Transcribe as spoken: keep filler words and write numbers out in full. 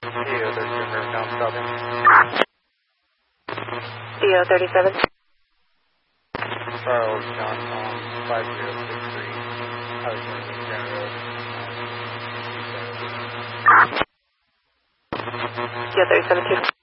D O thirty-seven, down southern. D O thirty-seven. Charles, John Tom, five zero six three, Highway twenty-six, Grand Road. D O thirty-seven two.